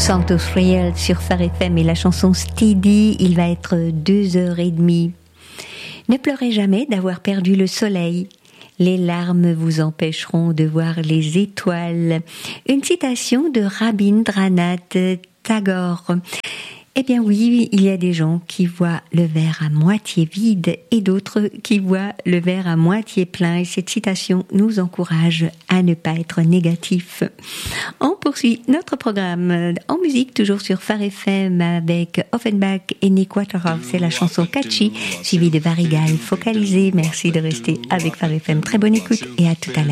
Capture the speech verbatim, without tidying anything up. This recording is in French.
Santos Riel sur Phare F M et la chanson Steady, il va être deux heures et demie. Ne pleurez jamais d'avoir perdu le soleil. Les larmes vous empêcheront de voir les étoiles. Une citation de Rabindranath Tagore. Eh bien oui, il y a des gens qui voient le verre à moitié vide et d'autres qui voient le verre à moitié plein. Et cette citation nous encourage à ne pas être négatif. On poursuit notre programme en musique, toujours sur Phare F M avec Offenbach et Nick Waterhouse. C'est la chanson Catchy, suivie de Barrigal Focalisé. Merci de rester avec Phare F M. Très bonne écoute et à tout à l'heure.